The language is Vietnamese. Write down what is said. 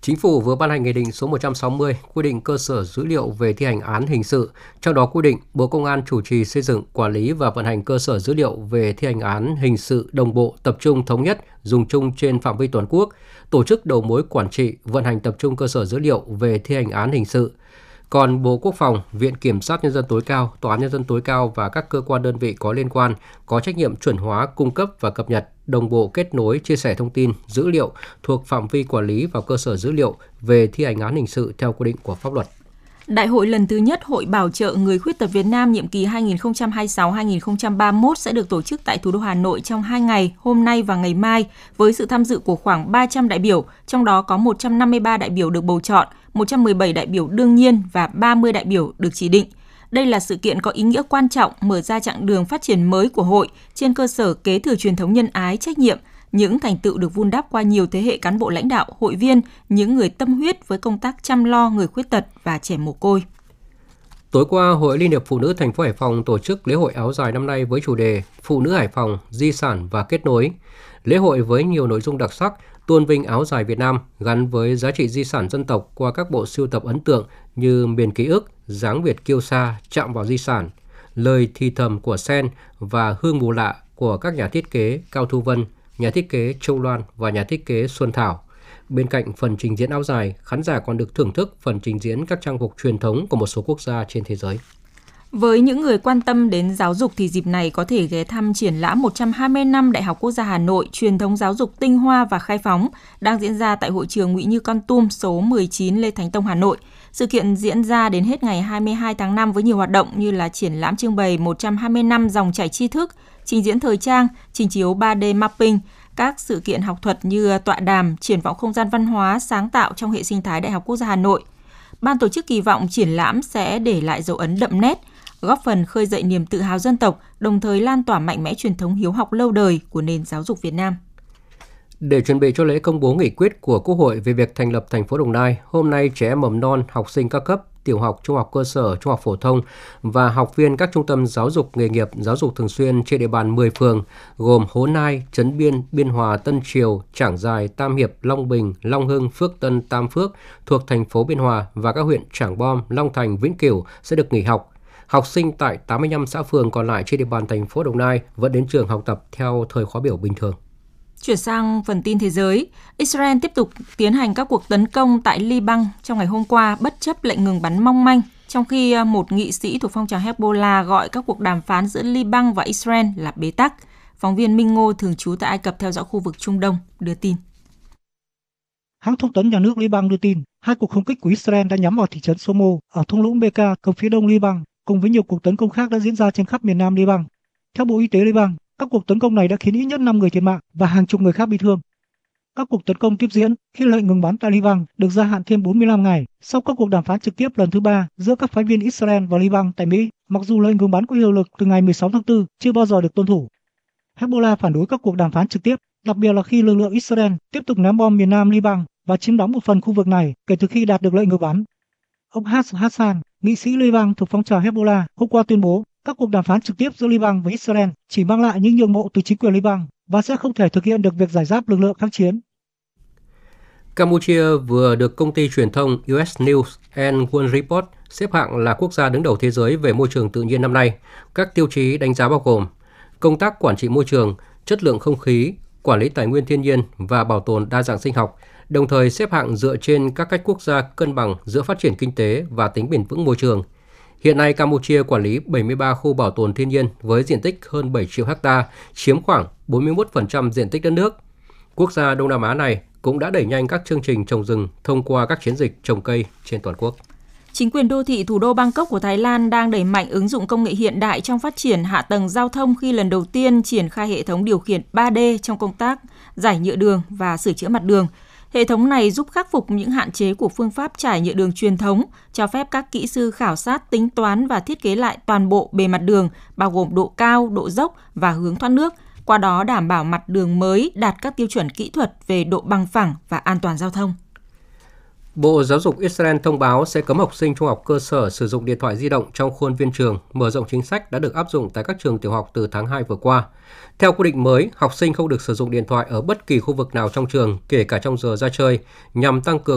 Chính phủ vừa ban hành Nghị định số 160 quy định cơ sở dữ liệu về thi hành án hình sự, trong đó quy định Bộ Công an chủ trì xây dựng, quản lý và vận hành cơ sở dữ liệu về thi hành án hình sự đồng bộ, tập trung, thống nhất, dùng chung trên phạm vi toàn quốc, tổ chức đầu mối quản trị, vận hành tập trung cơ sở dữ liệu về thi hành án hình sự. Còn Bộ Quốc phòng, Viện Kiểm sát Nhân dân tối cao, Tòa án Nhân dân tối cao và các cơ quan đơn vị có liên quan có trách nhiệm chuẩn hóa, cung cấp và cập nhật, đồng bộ kết nối, chia sẻ thông tin, dữ liệu thuộc phạm vi quản lý vào cơ sở dữ liệu về thi hành án hình sự theo quy định của pháp luật. Đại hội lần thứ nhất Hội Bảo trợ Người Khuyết tật Việt Nam nhiệm kỳ 2026-2031 sẽ được tổ chức tại thủ đô Hà Nội trong 2 ngày, hôm nay và ngày mai, với sự tham dự của khoảng 300 đại biểu, trong đó có 153 đại biểu được bầu chọn, 117 đại biểu đương nhiên và 30 đại biểu được chỉ định. Đây là sự kiện có ý nghĩa quan trọng mở ra chặng đường phát triển mới của hội trên cơ sở kế thừa truyền thống nhân ái, trách nhiệm, những thành tựu được vun đắp qua nhiều thế hệ cán bộ lãnh đạo, hội viên, những người tâm huyết với công tác chăm lo người khuyết tật và trẻ mồ côi. Tối qua, Hội Liên hiệp Phụ nữ thành phố Hải Phòng tổ chức lễ hội áo dài năm nay với chủ đề Phụ nữ Hải Phòng, di sản và kết nối. Lễ hội với nhiều nội dung đặc sắc, tôn vinh áo dài Việt Nam gắn với giá trị di sản dân tộc qua các bộ sưu tập ấn tượng như Miền ký ức, Dáng Việt kiêu sa, Chạm vào di sản, Lời thì thầm của Sen và Hương mù lạ của các nhà thiết kế Cao Thu Vân, nhà thiết kế Châu Loan và nhà thiết kế Xuân Thảo. Bên cạnh phần trình diễn áo dài, khán giả còn được thưởng thức phần trình diễn các trang phục truyền thống của một số quốc gia trên thế giới. Với những người quan tâm đến giáo dục thì dịp này có thể ghé thăm triển lãm 120 năm Đại học Quốc gia Hà Nội, truyền thống giáo dục tinh hoa và khai phóng, đang diễn ra tại hội trường Nguyễn Như Con Tum số 19 Lê Thánh Tông, Hà Nội. Sự kiện diễn ra đến hết ngày 22 tháng 5 với nhiều hoạt động như là triển lãm trưng bày 120 năm dòng chảy tri thức, trình diễn thời trang, trình chiếu 3D mapping, các sự kiện học thuật như tọa đàm, triển vọng không gian văn hóa sáng tạo trong hệ sinh thái Đại học Quốc gia Hà Nội. Ban tổ chức kỳ vọng triển lãm sẽ để lại dấu ấn đậm nét, góp phần khơi dậy niềm tự hào dân tộc, đồng thời lan tỏa mạnh mẽ truyền thống hiếu học lâu đời của nền giáo dục Việt Nam. Để chuẩn bị cho lễ công bố nghị quyết của Quốc hội về việc thành lập thành phố Đồng Nai, hôm nay trẻ em mầm non, học sinh các cấp, tiểu học, trung học cơ sở, trung học phổ thông và học viên các trung tâm giáo dục nghề nghiệp, giáo dục thường xuyên trên địa bàn 10 phường gồm Hố Nai, Trấn Biên, Biên Hòa, Tân Triều, Trảng Giài, Tam Hiệp, Long Bình, Long Hưng, Phước Tân, Tam Phước thuộc thành phố Biên Hòa và các huyện Trảng Bom, Long Thành, Vĩnh Cửu sẽ được nghỉ học. Học sinh tại 85 xã phường còn lại trên địa bàn thành phố Đồng Nai vẫn đến trường học tập theo thời khóa biểu bình thường. Chuyển sang phần tin thế giới, Israel tiếp tục tiến hành các cuộc tấn công tại Liban trong ngày hôm qua bất chấp lệnh ngừng bắn mong manh, trong khi một nghị sĩ thuộc phong trào Hezbollah gọi các cuộc đàm phán giữa Liban và Israel là bế tắc. Phóng viên Minh Ngô thường trú tại Ai Cập theo dõi khu vực Trung Đông đưa tin. Hãng thông tấn nhà nước Liban đưa tin, 2 cuộc không kích của Israel đã nhắm vào thị trấn Somo ở thung lũng Bekaa, cực phía đông Liban, cùng với nhiều cuộc tấn công khác đã diễn ra trên khắp miền nam Liban. Theo Bộ Y tế Liban, các cuộc tấn công này đã khiến ít nhất 5 người thiệt mạng và hàng chục người khác bị thương. Các cuộc tấn công tiếp diễn khi lệnh ngừng bắn tại Liban được gia hạn thêm 45 ngày sau các cuộc đàm phán trực tiếp lần thứ 3 giữa các phái viên Israel và Liban tại Mỹ, mặc dù lệnh ngừng bắn có hiệu lực từ ngày 16 tháng 4 chưa bao giờ được tuân thủ. Hezbollah phản đối các cuộc đàm phán trực tiếp, đặc biệt là khi lực lượng Israel tiếp tục ném bom miền nam Liban và chiếm đóng một phần khu vực này kể từ khi đạt được lệnh ngừng bắn. Ông Hassan, nghị sĩ Liban thuộc phong trào Hezbollah, hôm qua tuyên bố các cuộc đàm phán trực tiếp giữa Liban với Israel chỉ mang lại những nhượng bộ từ chính quyền Liban và sẽ không thể thực hiện được việc giải giáp lực lượng kháng chiến. Campuchia vừa được công ty truyền thông US News and World Report xếp hạng là quốc gia đứng đầu thế giới về môi trường tự nhiên năm nay. Các tiêu chí đánh giá bao gồm công tác quản trị môi trường, chất lượng không khí, quản lý tài nguyên thiên nhiên và bảo tồn đa dạng sinh học, đồng thời xếp hạng dựa trên các cách quốc gia cân bằng giữa phát triển kinh tế và tính bền vững môi trường. Hiện nay, Campuchia quản lý 73 khu bảo tồn thiên nhiên với diện tích hơn 7 triệu ha, chiếm khoảng 41% diện tích đất nước. Quốc gia Đông Nam Á này cũng đã đẩy nhanh các chương trình trồng rừng thông qua các chiến dịch trồng cây trên toàn quốc. Chính quyền đô thị thủ đô Bangkok của Thái Lan đang đẩy mạnh ứng dụng công nghệ hiện đại trong phát triển hạ tầng giao thông khi lần đầu tiên triển khai hệ thống điều khiển 3D trong công tác giải nhựa đường và sửa chữa mặt đường. Hệ thống này giúp khắc phục những hạn chế của phương pháp trải nhựa đường truyền thống, cho phép các kỹ sư khảo sát, tính toán và thiết kế lại toàn bộ bề mặt đường, bao gồm độ cao, độ dốc và hướng thoát nước, qua đó đảm bảo mặt đường mới đạt các tiêu chuẩn kỹ thuật về độ bằng phẳng và an toàn giao thông. Bộ Giáo dục Israel thông báo sẽ cấm học sinh trung học cơ sở sử dụng điện thoại di động trong khuôn viên trường, mở rộng chính sách đã được áp dụng tại các trường tiểu học từ tháng 2 vừa qua. Theo quy định mới, học sinh không được sử dụng điện thoại ở bất kỳ khu vực nào trong trường, kể cả trong giờ ra chơi, nhằm tăng cường